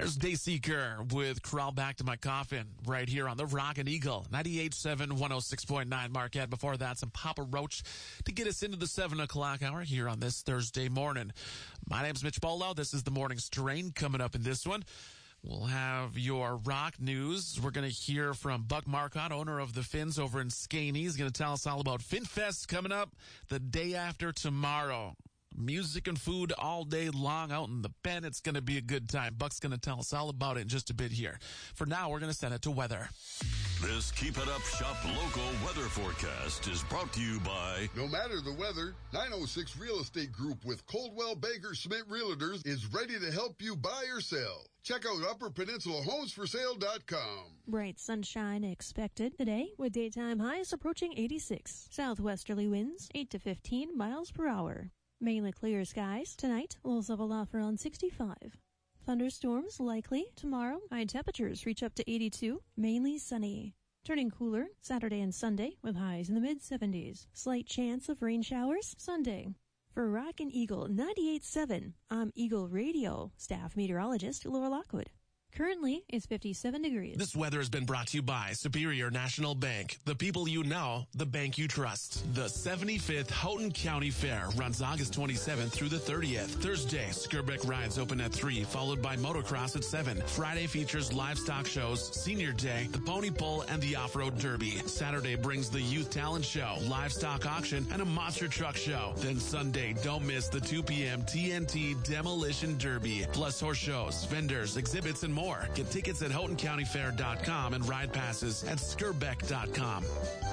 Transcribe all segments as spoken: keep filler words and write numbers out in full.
There's Dayseeker with Crawl Back to My Coffin right here on the Rockin' Eagle. ninety-eight point seven, one oh six point nine Marquette. Before that, some Papa Roach to get us into the seven o'clock hour here on this Thursday morning. My name's Mitch Bolo. This is the Morning Strain coming up in this one. We'll have your rock news. We're going to hear from Buck Marcotte, owner of the Fins over in Skagne. He's going to tell us all about FinFest coming up the day after tomorrow. Music and food all day long out in the pen. It's going to be a good time. Buck's going to tell us all about it in just a bit here. For now, we're going to send it to weather. This Keep It Up Shop local weather forecast is brought to you by... No matter the weather, nine oh six Real Estate Group with Coldwell Banker Schmidt Realtors is ready to help you buy or sell. Check out upper peninsula homes for sale dot com. Bright sunshine expected today with daytime highs approaching eighty-six. Southwesterly winds eight to fifteen miles per hour. Mainly clear skies. Tonight, we'll level off around sixty-five. Thunderstorms likely tomorrow. High temperatures reach up to eighty-two. Mainly sunny. Turning cooler Saturday and Sunday with highs in the mid seventies. Slight chance of rain showers Sunday. For Rockin' Eagle ninety-eight point seven, I'm Eagle Radio staff meteorologist Laura Lockwood. Currently, it's fifty-seven degrees. This weather has been brought to you by Superior National Bank. The people you know, the bank you trust. The seventy-fifth Houghton County Fair runs August twenty-seventh through the thirtieth. Thursday, Skirbeck rides open at three, followed by motocross at seven. Friday features livestock shows, Senior Day, the Pony Pull, and the Off-Road Derby. Saturday brings the Youth Talent Show, livestock auction, and a monster truck show. Then Sunday, don't miss the two p.m. T N T Demolition Derby, plus horse shows, vendors, exhibits, and more. Get tickets at houghton county fair dot com and ride passes at skirbeck dot com.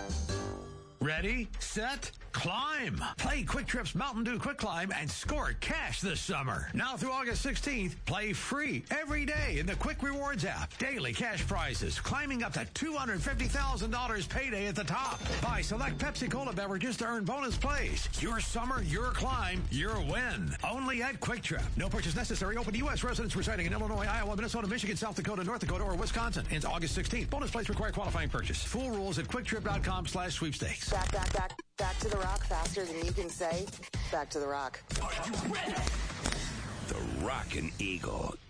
Ready, set, climb. Play Quick Trip's Mountain Dew Quick Climb and score cash this summer. Now through August sixteenth, play free every day in the Quick Rewards app. Daily cash prizes climbing up to two hundred fifty thousand dollars payday at the top. Buy select Pepsi Cola beverages to earn bonus plays. Your summer, your climb, your win. Only at Quick Trip. No purchase necessary. Open to U S residents residing in Illinois, Iowa, Minnesota, Michigan, South Dakota, North Dakota, or Wisconsin. Ends August sixteenth. Bonus plays require qualifying purchase. Full rules at quick trip dot com slash sweepstakes. Back, back, back, back to the rock faster than you can say, back to the rock. Are you ready? The Rockin' Eagle